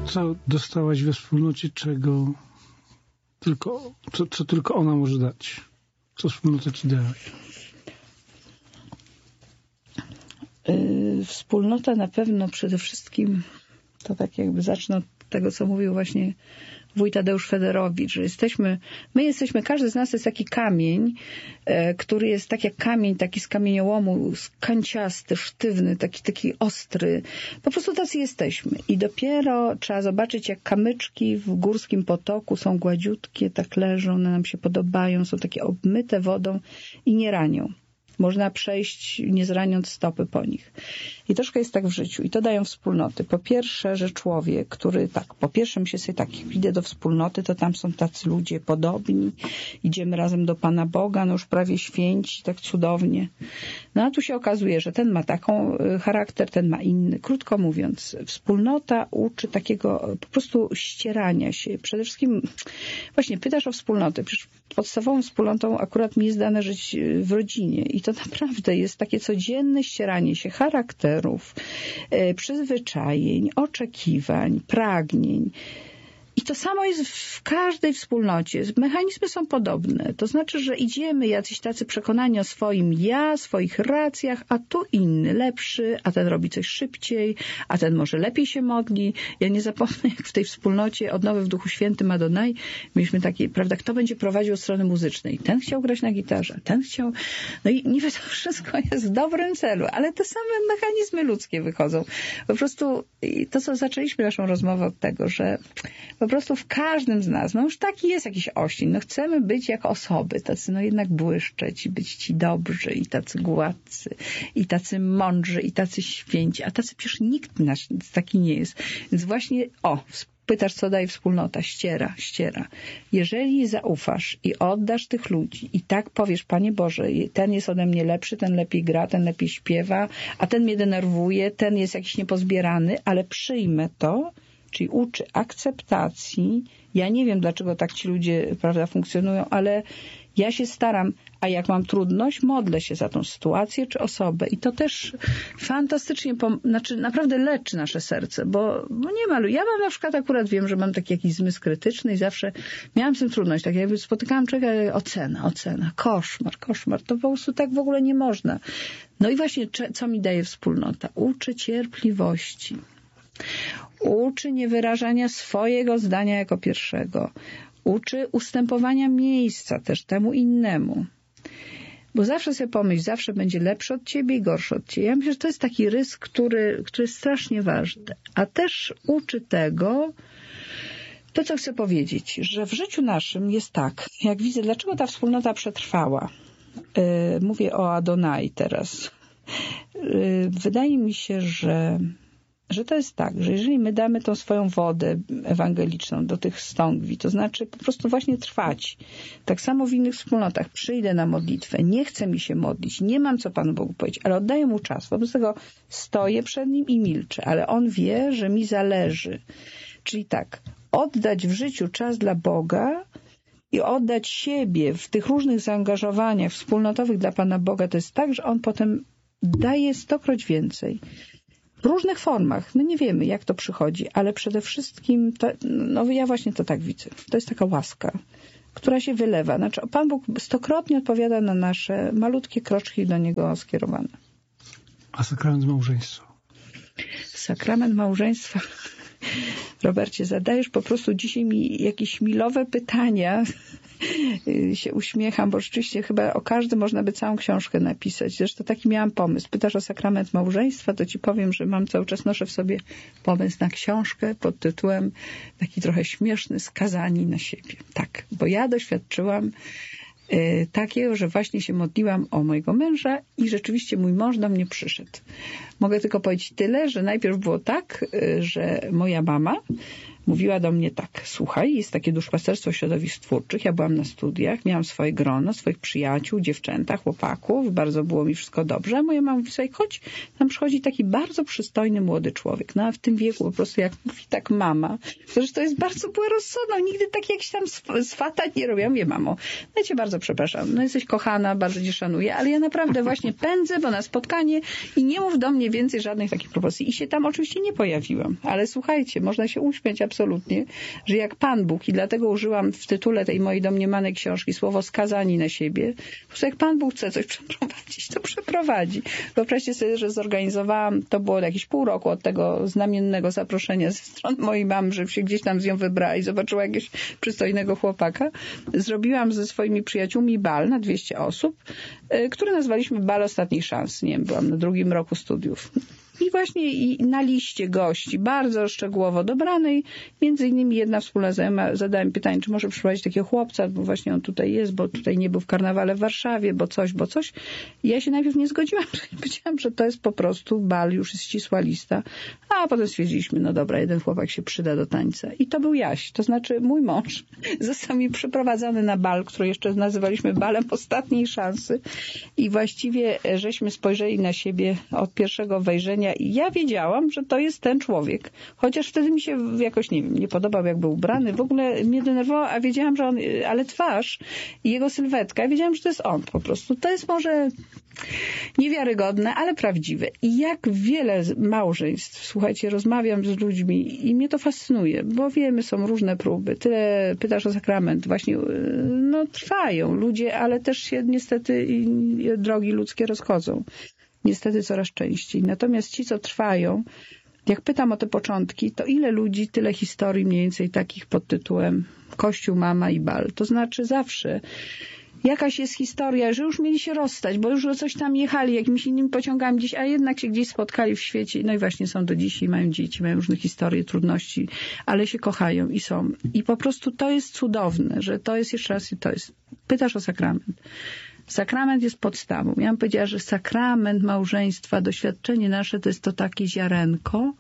co dostałaś we wspólnocie, co tylko ona może dać? Co wspólnota ci daje? Wspólnota na pewno przede wszystkim, to tak jakby zacznę od tego, co mówił właśnie wuj Tadeusz Federowicz, że każdy z nas jest taki kamień, który jest tak jak kamień, taki z kamieniołomu, kanciasty, sztywny, taki ostry. Po prostu tacy jesteśmy. I dopiero trzeba zobaczyć, jak kamyczki w górskim potoku są gładziutkie, tak leżą, one nam się podobają, są takie obmyte wodą i nie ranią. Można przejść, nie zraniąc stopy po nich. I troszkę jest tak w życiu. I to dają wspólnoty. Po pierwsze, że człowiek, który myślę sobie tak, jak idę do wspólnoty, to tam są tacy ludzie podobni. Idziemy razem do Pana Boga, już prawie święci, tak cudownie. No a tu się okazuje, że ten ma taką charakter, ten ma inny. Krótko mówiąc, wspólnota uczy takiego po prostu ścierania się. Przede wszystkim, właśnie pytasz o wspólnotę. Przecież podstawową wspólnotą akurat mi jest dane żyć w rodzinie. I to naprawdę jest takie codzienne ścieranie się charakterów, przyzwyczajeń, oczekiwań, pragnień. I to samo jest w każdej wspólnocie. Mechanizmy są podobne. To znaczy, że idziemy jacyś tacy przekonani o swoim ja, swoich racjach, a tu inny, lepszy, a ten robi coś szybciej, a ten może lepiej się modli. Ja nie zapomnę, jak w tej wspólnocie Odnowy w Duchu Świętym Adonai mieliśmy takie, prawda, kto będzie prowadził od strony muzycznej. Ten chciał grać na gitarze, ten chciał... No i niby to wszystko jest w dobrym celu, ale te same mechanizmy ludzkie wychodzą. Po prostu to, co zaczęliśmy naszą rozmowę od tego, że po prostu w każdym z nas, już taki jest jakiś oścień, chcemy być jak osoby, tacy jednak błyszczeć i być ci dobrzy i tacy gładcy i tacy mądrzy i tacy święci, a tacy przecież nikt nasz taki nie jest. Więc właśnie, pytasz, co daje wspólnota? Ściera. Jeżeli zaufasz i oddasz tych ludzi i tak powiesz, Panie Boże, ten jest ode mnie lepszy, ten lepiej gra, ten lepiej śpiewa, a ten mnie denerwuje, ten jest jakiś niepozbierany, ale przyjmę to, czyli uczy akceptacji. Ja nie wiem, dlaczego tak ci ludzie, prawda, funkcjonują, ale ja się staram, a jak mam trudność, modlę się za tą sytuację czy osobę. I to też fantastycznie, naprawdę leczy nasze serce, bo nie ma. Ja mam na przykład akurat wiem, że mam taki jakiś zmysł krytyczny i zawsze miałam z tym trudność. Tak jakby spotykałam człowieka, ocena, koszmar. To po prostu tak w ogóle nie można. No i właśnie, co mi daje wspólnota? Uczy cierpliwości. Uczy niewyrażania swojego zdania jako pierwszego. Uczy ustępowania miejsca też temu innemu. Bo zawsze sobie pomyśl, zawsze będzie lepszy od ciebie i gorszy od ciebie. Ja myślę, że to jest taki rys, który jest strasznie ważny. A też uczy tego, to co chcę powiedzieć, że w życiu naszym jest tak, jak widzę, dlaczego ta wspólnota przetrwała. Mówię o Adonai teraz. Wydaje mi się, że to jest tak, że jeżeli my damy tą swoją wodę ewangeliczną do tych stągwi, to znaczy po prostu właśnie trwać. Tak samo w innych wspólnotach. Przyjdę na modlitwę, nie chcę mi się modlić, nie mam co Panu Bogu powiedzieć, ale oddaję Mu czas. Wobec tego stoję przed Nim i milczę, ale On wie, że mi zależy. Czyli tak, oddać w życiu czas dla Boga i oddać siebie w tych różnych zaangażowaniach wspólnotowych dla Pana Boga, to jest tak, że On potem daje 100-kroć więcej. W różnych formach. Nie wiemy, jak to przychodzi, ale przede wszystkim ja właśnie to tak widzę. To jest taka łaska, która się wylewa. Znaczy, Pan Bóg 100-krotnie odpowiada na nasze malutkie kroczki do Niego skierowane. A sakrament małżeństwa? Sakrament małżeństwa. Robercie, zadajesz po prostu dzisiaj mi jakieś milowe pytania. Się uśmiecham, bo rzeczywiście chyba o każdym można by całą książkę napisać. Zresztą taki miałam pomysł. Pytasz o sakrament małżeństwa, to ci powiem, że cały czas noszę w sobie pomysł na książkę pod tytułem taki trochę śmieszny, Skazani na siebie. Tak, bo ja doświadczyłam takiego, że właśnie się modliłam o mojego męża i rzeczywiście mój mąż do mnie przyszedł. Mogę tylko powiedzieć tyle, że najpierw było tak, że moja mama mówiła do mnie tak: słuchaj, jest takie duszpasterstwo środowisk twórczych, ja byłam na studiach, miałam swoje grono, swoich przyjaciół, dziewczęta, chłopaków, bardzo było mi wszystko dobrze, a moja mama mówi sobie: chodź, tam przychodzi taki bardzo przystojny młody człowiek, no a w tym wieku po prostu, jak mówi tak mama, to jest bardzo była rozsądna, nigdy tak jakiś tam swata nie robię. Ja mówię: mamo, ja cię bardzo przepraszam, no jesteś kochana, bardzo cię szanuję, ale ja naprawdę właśnie pędzę, bo na spotkanie i nie mów do mnie więcej żadnych takich propozycji. I się tam oczywiście nie pojawiłam, ale słuchajcie, można się uśmiać absolutnie, że jak Pan Bóg, i dlatego użyłam w tytule tej mojej domniemanej książki słowo skazani na siebie, po prostu jak Pan Bóg chce coś przeprowadzić, to przeprowadzi. Wyobraźcie sobie, że zorganizowałam, to było jakieś pół roku od tego znamiennego zaproszenia ze strony mojej mamy, żeby się gdzieś tam z nią wybrała i zobaczyła jakiegoś przystojnego chłopaka. Zrobiłam ze swoimi przyjaciółmi bal na 200 osób, który nazwaliśmy Bal Ostatniej Szansy. Nie wiem, byłam na 2. roku studiów. I właśnie i na liście gości, bardzo szczegółowo dobranej, między innymi jedna wspólna znajoma zadała mi pytanie, czy może przyprowadzić takiego chłopca, bo właśnie on tutaj jest, bo tutaj nie był w karnawale w Warszawie, bo coś. I ja się najpierw nie zgodziłam, powiedziałam, że to jest po prostu bal, już jest ścisła lista, a potem stwierdziliśmy, no dobra, jeden chłopak się przyda do tańca. I to był Jaś, to znaczy mój mąż został mi przyprowadzany na bal, który jeszcze nazywaliśmy balem ostatniej szansy i właściwie żeśmy spojrzeli na siebie od pierwszego wejrzenia i ja wiedziałam, że to jest ten człowiek. Chociaż wtedy mi się jakoś, nie wiem, nie podobał, jak był ubrany. W ogóle mnie denerwował, a wiedziałam, że on, ale twarz i jego sylwetka, ja wiedziałam, że to jest on po prostu. To jest może niewiarygodne, ale prawdziwe. I jak wiele małżeństw, słuchajcie, rozmawiam z ludźmi i mnie to fascynuje, bo wiemy, są różne próby. Tyle pytasz o sakrament. Właśnie, no trwają ludzie, ale też się niestety drogi ludzkie rozchodzą. Niestety coraz częściej. Natomiast ci, co trwają, jak pytam o te początki, to ile ludzi, tyle historii mniej więcej takich pod tytułem Kościół, mama i bal. To znaczy zawsze jakaś jest historia, że już mieli się rozstać, bo już coś tam jechali jakimiś innymi pociągami gdzieś, a jednak się gdzieś spotkali w świecie. No i właśnie są do dzisiaj, mają dzieci, mają różne historie, trudności, ale się kochają i są. I po prostu to jest cudowne, że to jest jeszcze raz, to jest. Pytasz o sakrament. Sakrament jest podstawą. Ja bym powiedziała, że sakrament małżeństwa, doświadczenie nasze to jest to takie ziarenko.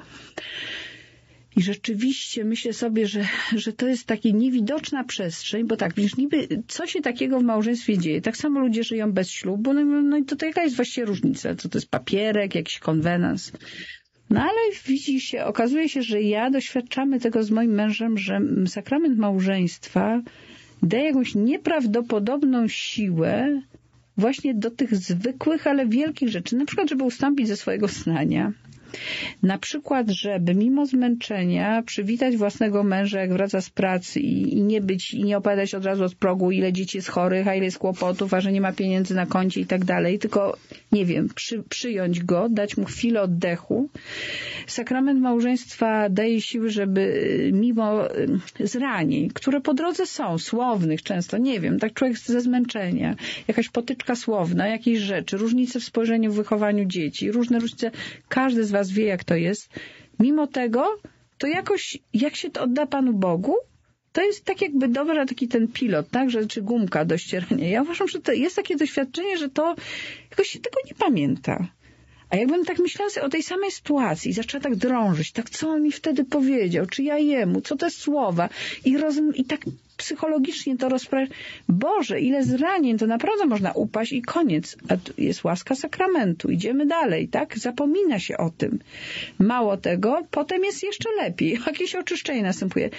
I rzeczywiście myślę sobie, że to jest taka niewidoczna przestrzeń, bo tak, wiesz, niby co się takiego w małżeństwie dzieje? Tak samo ludzie żyją bez ślubu, no i to jaka jest właściwie różnica? Co to jest papierek, jakiś konwenans? No ale widzi się, okazuje się, że doświadczamy tego z moim mężem, że sakrament małżeństwa daje jakąś nieprawdopodobną siłę właśnie do tych zwykłych, ale wielkich rzeczy. Na przykład, żeby ustąpić ze swojego snania. Na przykład, żeby mimo zmęczenia przywitać własnego męża, jak wraca z pracy i nie opowiadać od razu od progu, ile dzieci jest chorych, a ile jest kłopotów, a że nie ma pieniędzy na koncie i tak dalej, tylko, nie wiem, przyjąć go, dać mu chwilę oddechu. Sakrament małżeństwa daje siły, żeby mimo zranień, które po drodze są, słownych często, nie wiem, tak człowiek ze zmęczenia, jakaś potyczka słowna, jakieś rzeczy, różnice w spojrzeniu, w wychowaniu dzieci, różne różnice, każdy z was wie, jak to jest. Mimo tego, to jakoś, jak się to odda Panu Bogu, to jest tak jakby dobra taki ten pilot, tak, czy gumka do ścierania. Ja uważam, że to jest takie doświadczenie, że to jakoś się tego nie pamięta. A jakbym tak myślała sobie o tej samej sytuacji i zaczęła tak drążyć, tak co on mi wtedy powiedział, czy ja jemu, co te słowa i tak psychologicznie to rozprawiać. Boże, ile zranień, to naprawdę można upaść i koniec. A tu jest łaska sakramentu, idziemy dalej, tak? Zapomina się o tym. Mało tego, potem jest jeszcze lepiej. Jakieś oczyszczenie następuje.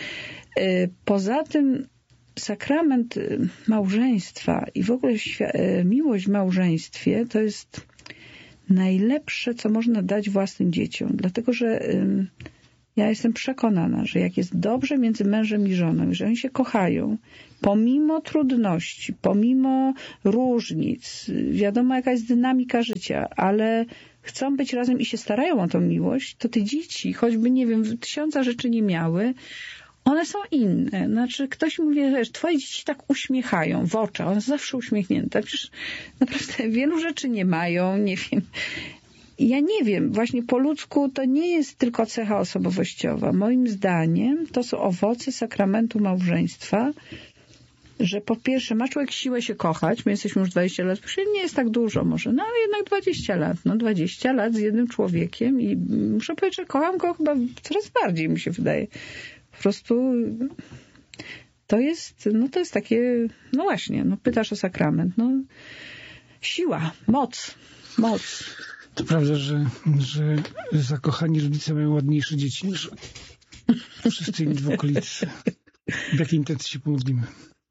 Poza tym sakrament małżeństwa i w ogóle miłość w małżeństwie to jest najlepsze, co można dać własnym dzieciom. Dlatego, że ja jestem przekonana, że jak jest dobrze między mężem i żoną, że oni się kochają, pomimo trudności, pomimo różnic, wiadomo jaka jest dynamika życia, ale chcą być razem i się starają o tą miłość, to te dzieci, choćby, nie wiem, 1000 rzeczy nie miały, one są inne. Znaczy, ktoś mówi, że twoje dzieci tak uśmiechają w oczach, one są zawsze uśmiechnięte. Przecież naprawdę wielu rzeczy nie mają, nie wiem. Ja nie wiem, właśnie po ludzku to nie jest tylko cecha osobowościowa. Moim zdaniem to są owoce sakramentu małżeństwa, że po pierwsze ma człowiek siłę się kochać, my jesteśmy już 20 lat, nie jest tak dużo może, no ale jednak 20 lat, 20 lat z jednym człowiekiem i muszę powiedzieć, że kocham go chyba coraz bardziej, mi się wydaje. Po prostu to jest takie, no właśnie, no pytasz o sakrament, no siła, moc. To prawda, że zakochani rodzice mają ładniejsze dzieci niż wszyscy inni w okolicy. W jakiej intencji się pomodlimy?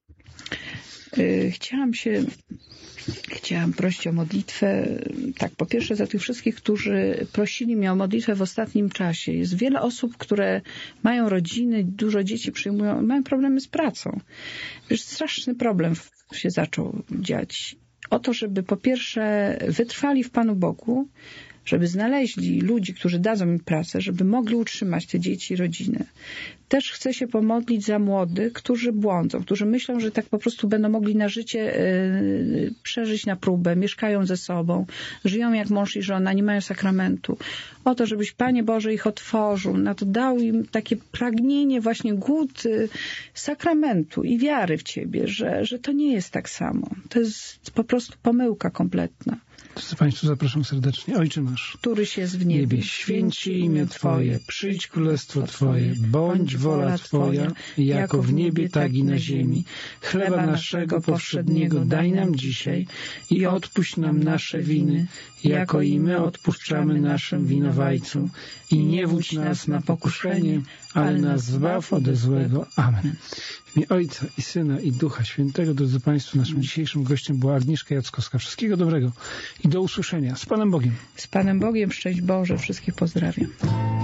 Chciałam prosić o modlitwę, tak, po pierwsze za tych wszystkich, którzy prosili mnie o modlitwę w ostatnim czasie. Jest wiele osób, które mają rodziny, dużo dzieci przyjmują, mają problemy z pracą. Wiesz, straszny problem się zaczął dziać. O to, żeby po pierwsze wytrwali w Panu Bogu, żeby znaleźli ludzi, którzy dadzą im pracę, żeby mogli utrzymać te dzieci i rodzinę. Też chcę się pomodlić za młodych, którzy błądzą, którzy myślą, że tak po prostu będą mogli na życie przeżyć na próbę, mieszkają ze sobą, żyją jak mąż i żona, nie mają sakramentu. O to, żebyś, Panie Boże, ich otworzył, na to dał im takie pragnienie, właśnie głód sakramentu i wiary w Ciebie, że to nie jest tak samo. To jest po prostu pomyłka kompletna. Państwu zapraszam serdecznie. Ojcze nasz, któryś jest w niebie, święci imię Twoje, przyjdź królestwo Twoje, bądź wola Twoja, jako w niebie, tak i na ziemi. Chleba naszego powszedniego daj nam dzisiaj i odpuść nam nasze winy, jako i my odpuszczamy naszym winowajcom. I nie wódź nas na pokuszenie, ale nas zbaw ode złego. Amen. W imię Ojca i Syna i Ducha Świętego, drodzy Państwo, naszym dzisiejszym gościem była Agnieszka Jackowska. Wszystkiego dobrego i do usłyszenia. Z Panem Bogiem. Z Panem Bogiem, szczęść Boże, wszystkich pozdrawiam.